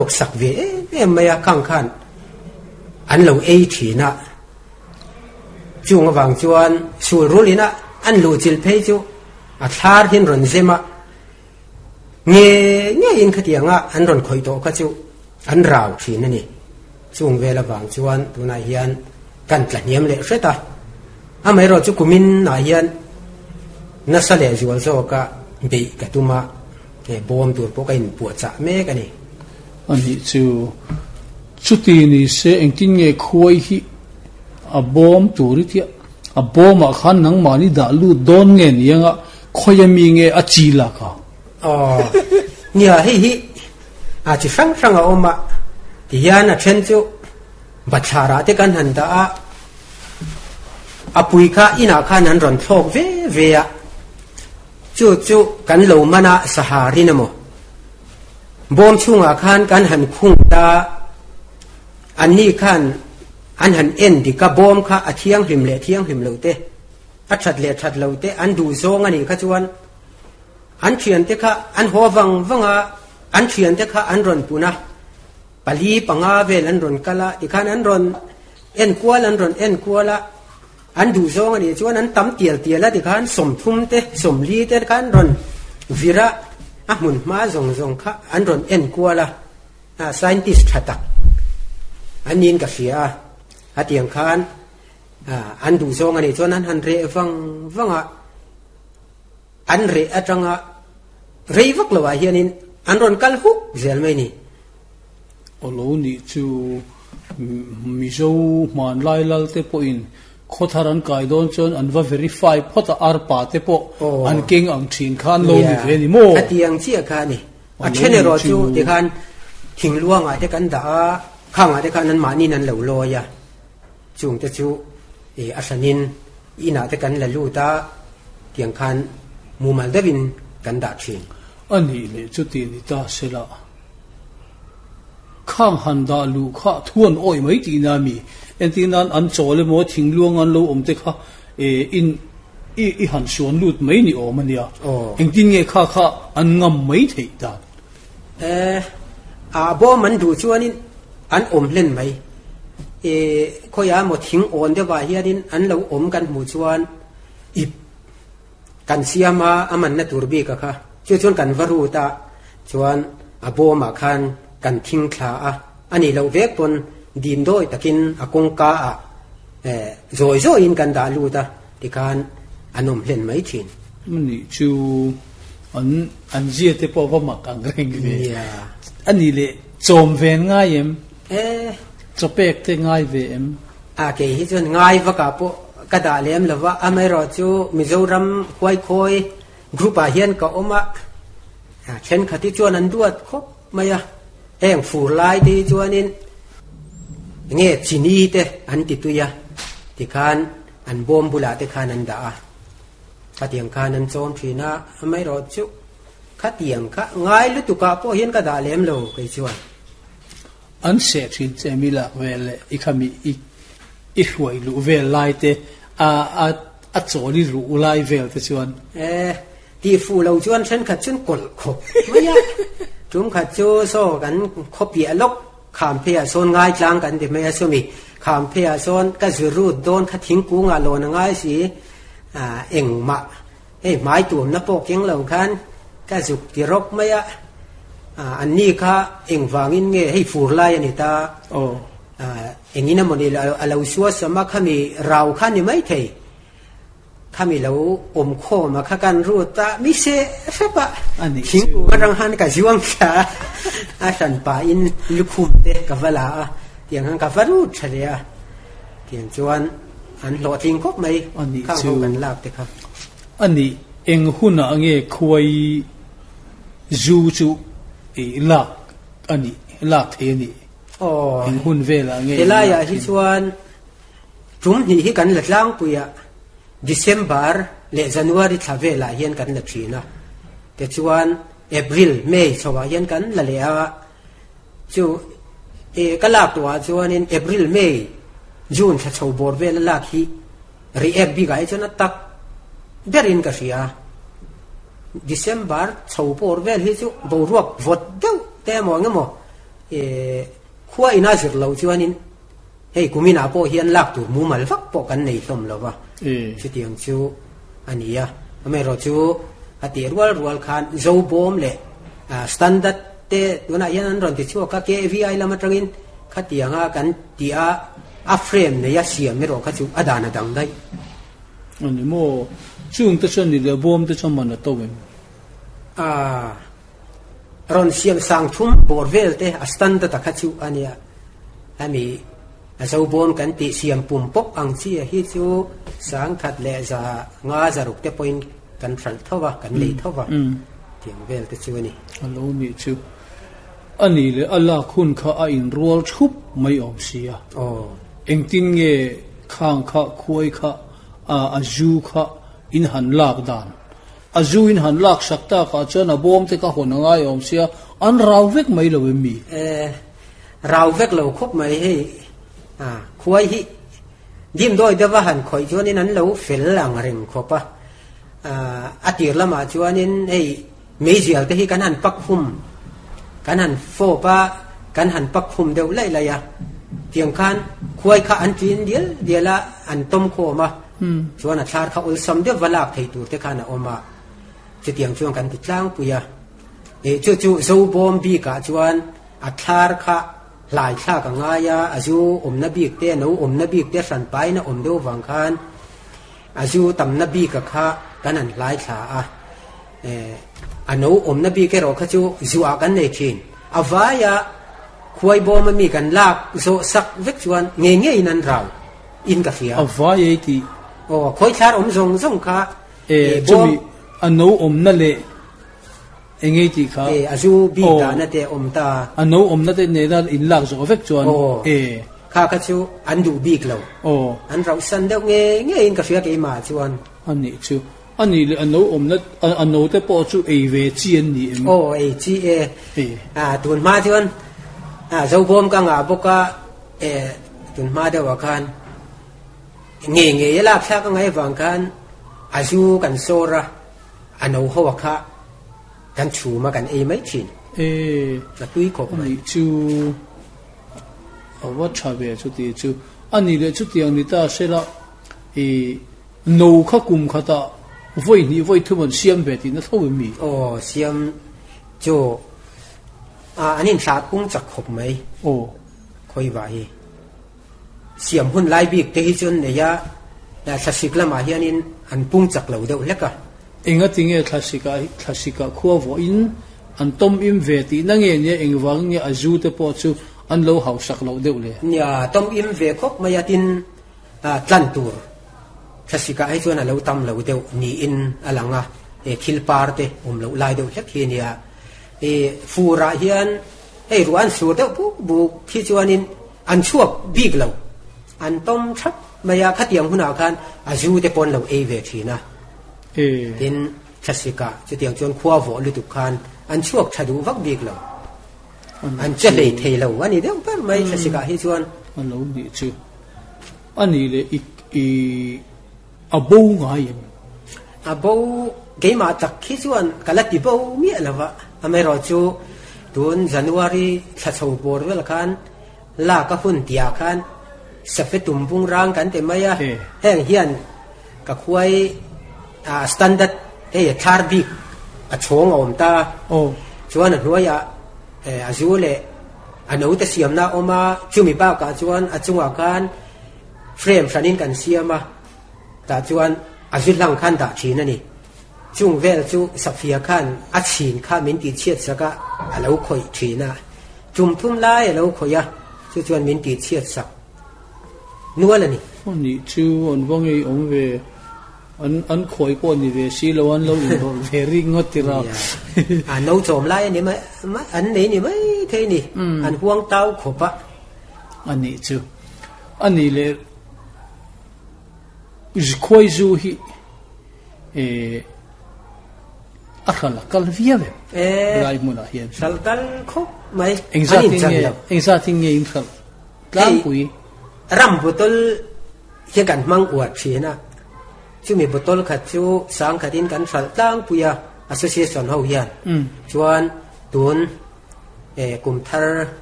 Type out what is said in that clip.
สักเวไม่ยากข้างขันอันเราทีนะจูงวังจวนสูรุลินะอันลูจิลเพยจูอัฐาร์หินรอนเซมาเงี้ยอินขดียงอ่ะอันรอนคอยโตก็จูอันราวทีนั่นนี่จูงเวลาวังจวนตัวนายยันกันตะเนียมเละเสตาอ่ะไม่รอจูกุมินนายยันนัสเลจวลโซกะเบยกะตุมาบอมตัวพวกอินปวดจะเมกันนี่อันนี้จูชุดนี้เสเองกินเงยคุยฮิบอมตัวริที่บอมขันนังมานี่ด่าลูดอนเงินยังอ่ะคอยมีเงยอจีละค่ะอ๋อเนี่ยฮิอาจจะฟังเอามาที่ยานะเช่นจูบัชาระที่กันหันตาอาปุยข้าอินาข้านั้นรอนโชกเวียจูกันเหลวมานะสหารินโมบอมช่วงอาคารกันหันคุ้งตาอันนี้ขันอันหันเอ็นดิกะบอมข้าเที่ยงหิมเละเที่ยงหิมเหลวเตอัดชัดเละชัดเหลวเตอันดูโซงอันนี้ข้าจวนอันเขียนเตข้าอันหัววังอันเขียนเตข้าอันรอนปุนะปลีปังอาเวลันรอนกะละดิขันอันรอนเอ็นกัวลันรอนเอ็นกัวละอันดูโซงอันนี้จวนอันตั้มเตียละดิขันสมทุ่มเตสมลีเตขันรอนวิระมุนมาส่งข้าอันรอนเอ็นกัวละscientist ชัดตักอันนี้ก็เสียฮัตยังคานอันดูโซงอันนี้จวนนั้นอันเร่ฟังอันเร่จังเร่ฟักเลยว่าเฮียนินอันรอนกัลฮุกเซลไม่นี่โอ้โหนี่จูมิโซมันไล่ลัลเตปอินโคทารันกายโดนจนอันว่า verify พอตอาร์ปาเตปอันเก่งอังชินคานโลมิเวนิโมฮัตยังเชี่ยคานี่อันเช่นรอจูเด็กคันทิ้งล่วงเด็กกันด่าข้างเด็กคันนั้นมานี่นั้นเหลวลอยจุงจะจูอัศนินอีน่าเด็กกันละลูตาเทียงคันมูมัลเดวินกันด่าชิงอันนี้เลยจุดนี้ตาเสละข้างหันดาลูข้าทวนอ้อยไม่ตีนามีเอ็นตีนั้นอันโจเลยมัวทิ้งล่วงอันโลอมเตข้าอิหันชวนลูดไม่นี่โอมันเนี่ยเอ็งตีเงี้ยข้าอันงำไม่ถีดาบ่มันดูชัวนี่อันอมเล่นไหมขอยาหมดทิ้งโอนเดี๋ยวว่าเฮียดินอันเราอมกันหมู่ชวนอิบกันเสียมาอามันนัตุรบีกะค่ะชวนกันวรูตาชวนบ่มาคันกันทิ้งขาอันนี้เราเวกปนดินโดยตะกินอากงกาโซอินกันดาลูตาที่การอันอมเล่นไหมชินมันนี่ชูอันเจียเตปอว่ามักอังเกรงเลยอันนี้เลยโจมเวนง่ายเอ็มจะเป็กเตง่ายเวมเกฮิจนง่ายว่ากับพวกกระดาษเล่มหรือว่าอเมริกาจูมิโซรัมควายกรุ๊ปอาเฮียนก็ออกมาเช่นขัดที่จวนนั้นด้วยครบไม่อะเองฟูไลที่จวนนี้เงี้ยจีนีเตอันติตุยาที่คานอันบอมบุลาเตคานันดาขัดยังคานันโจมทีน่าอเมริกาจูขัดยังข้าง่ายลุตุกาพวกเฮียนกระดาษเล่มโลกไอจวนอันเสพสินเจมิละเวลอีกมีอีรวยลูเวลไลเตโจลิรูไลเวลเตชวนที่ฟูเราชวนฉันขัดชนกลขบไม่ยากจุ่มขัดจูโซกันขบเปียลกขามเพียโซนง่ายจางกันที่ไม่ยากสมิขามเพียโซนก็จะรูดโดนขัดทิ้งกูงาโลนง่ายสิเอ็งมาไม้ตัวนับโปกยังเหล่ากันก็สุกที่รกไม่ยากอันนี้ค่ะเอ็งวางินเงยให้ฟูไลอันนี้ตาเอ็งนี้นะมันนี่เราชัวสมัครข้ามีเราข้านี่ไม่เทข้ามีเราอมโคมาข้ากันรู้ตามิเสใช่ปะทิ้งกูรังหันกับช่วงขาสันป่าอินลุคุมเตะกับเวลาเตียงหันกับรู้เฉลี่ยเตียงจวนอันหล่อทิ้งก็ไม่ข้างกันลาบเตะครับอันนี้เอ็งหุ่นอ่ะเงยคุยจูลากอันนี้ลากเทนี่เห็นหุ่นเวลาเงี้ยเวลาอย่างที่ชวนจุ่มนี่ที่กันหลักล้างปุยอะDecember และ January ทเวลาเห็นกันหลักชีนะแต่ชวน April May ชาวเห็นกันละเลยอะจูก็ลากตัวชวนใน April May June ชาวบอร์เวลลากที่รีเอฟบีกันจนตักเบรินก็เสียDecember ชาวบอร์เวลที่จูบรวบวดเดียวแต่หมองงั้นหมอขั้วอินาสิเราชวนนินเฮ้ยกูมีนาโปเฮียนลักตัวมูมาลฟักปกันในสมแล้ววะชุดยังชูอันนี้อ่ะไม่รอชูอัติรัวคันโจบอมเลยสแตนดาร์ดเตตัวนั้นยันรอนติดชัวก็เกวีไอละมาตรินขัดยังกันที่อัฟเรมเนี่ยยัดเสียไม่รอขัดชูอดานาดังได้อันนี้โม่ช่วงที่ฉันนี่เลยบอมที่ฉันมันตัวเองรอนเสียมสังทุ่มบอร์เวลเตสแตนดาร์ดขัดชูอันนี้อันนี้เจ้าบอมกันติเสียมปุ่มปกอังซีฮิจูสังขัดเลจะงาจะรุกเตปอยน์กันฟันทว่ากันเลยทว่าเทียงเวลติชูนี่อัลโหลนี่ชูอันนี้เลยอัลลาคุณข้าอินรัวชุบไม่อมเสียเอ็งติงเงข้างข้าคุยข้าอาจูข้าอินหันลากดานอาจูอินหันลากสักตาข้าเจ้าหน้าบอมที่ข้าหัวหน้าอมเสียอันราวเวกไม่เราไม่มีราวเวกเราคบไม่ให้คุยฮิดิมโดยเดว่าหันคอยจวนนี้นั้นเราเฟลหลังเริงคบปะอาทิตย์ละมาจวนนี้ไอ้เมจิลที่ให้กันหันปักฟุมกันหันโฟปะกันหันปักฟุมเดียวไล่เลยอะเพียงคันคุยข้าอันจีนเดียวละอันต้มโคมาจวนอัชาร์ข้าอุลซัมเดียวเวลาที่ตัวที่ขันออกมาจะเตียงจวนกันติดล่างปุยะจู่ๆซูบอมบีกะจวนอัชาร์ข้าหลายชากังไงยาอาจูนบีกเตนูนบีกเตสันไปนะเดียววังคันอาจูตำนบีกข้ากันนั่นหลายชาอันนูนบีกเราข้าจูอากันในทีนอาวายาคุยบอมันมีกันลากโซสักเวกชวนเงี้ยนันเราอินกาเฟียอาวายที่คุยชาส่งข้าจะมีอันนูนั่นเลยเองไงที่เขาอาจูบีดานั่นเตตาอันนู้นนั่นเตเนี่ยนั่นอินลักษณ์เฟกชวนข้าก็ชูอันดูบีกเราอันเราสันเดียวเงี้ยอินกาเฟียกี่มาชวนอันนี้ชูอันนี้เลยอันนู้นนั่นอันนู้นเตปอชูเอเวจีอันนี้จีตุนมาชวนเจ้าพมกังอาบุกะตุนมาเดียวกันเงี้ยลาบชากังไงฟังกันอาจูกันโซระอันนู้นเขาว่าข้ากันชูมากันไม่ชินจะตุยขบไหมชูว่าชาเบียชุดที่ชูอันนี้เลยชุดที่อันนี้ตาเสละโนข้ากุมข้าตาไว้ทุกมันเสียมแบบนี้นั่นเท่าไหร่มีเสียมจูอันนี้ชาปุ้งจักขบไหมคอยไว้เสียมหุ่นลายบีกเตหิจนเนี่ยแต่สักสิกละมาเฮียนินอันปุ้งจักเหล่าเดียวเล็กอะเองก็ทิ้งคลาสสิกาขั้ววอินอันต้มอิมเวทีนั่งเงี้ยเองวางเงี้ยอาจูเตปอจูอันเราหาสักเราเดียวเลยเนี่ยต้มอิมเวคบมายาตินตันตัวคลาสสิกาให้ชวนเราทำเราเดียวนี่อินอะไรงะคิลปาร์เตเราไล่เดียวเล็กเฮียเนี่ยฟูราเฮียนให้รู้อันสูดเดียวบุกที่ชวนินอันชั่วบีกเราอันต้มชับมายาขัดยังหุ่นอาการอาจูเตปอนเราเวทีนะเห็นชัสิกาจะเตียงจนขวาวหรือตุกานอันช่วงฉดูวักบีกเราอันเจเลยเทเราวันนี้เดี๋ยวเป็นไม่ชัสิกาให้ชวนอันนู้นดีชื่ออันนี้เลยอาบูง่ายอาบูเกี่ยมาจากที่ชวนกัลติบูมีอะไรวะอเมริกาจูตุนจันวารีชัดชาวบอร์เวลกันลากหุ่นเตียกันสเปตุมบุงรังกันเต็มไหมอะแห่งเฮียนกับคุยสแตนดาร์ดชาร์บิกชงอมตาชวนหัวยอาจูเล่อันนู้นแต่เสียมนะออกมาจูมีบ้ากาชวนจังหวะการเฟรมสันนินกันเสียมาแต่ชวนอาจูลังขันตาชีนั่นนี่จุงเวลจูสักฟิอาขันอัดชีนข้ามินติเชียดสักเราคอยชีนะจุ่มทุ่มไล่เราคอยชวนมินติเชียดสักนัวละนี่วันนี้จูอันว่าไงอมเวอันคอยปนนี่เวสิแล้วอันเราอยู่เวริงงดที่เราเราโจมไล่นี่ไหมอันนี้นี่ไหมเท่นี่อันห่วงเต้าขบะอันนี้จูอันนี้เลยคอยจูฮีอัคละกัลฟิยาเวไรมุนาเฮียสัลกัลขบไหมเอ็งซาติงเงี้ยอินขัลกลางคุยรำบุตรเกี่ยกันมังอวดชีนะชื่อมีบุตรขัดชูสังขัดินกันสัลตังปุยา association เฮาเฮียนชวนตุนกลุ่มทาร์